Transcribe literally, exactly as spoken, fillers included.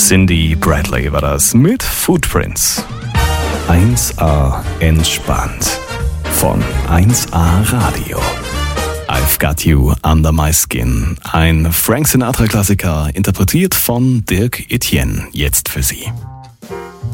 Cindy Bradley war das mit Footprints. eins A entspannt von eins A Radio. I've Got You Under My Skin. Ein Frank Sinatra-Klassiker, interpretiert von Dirk Etienne, jetzt für Sie.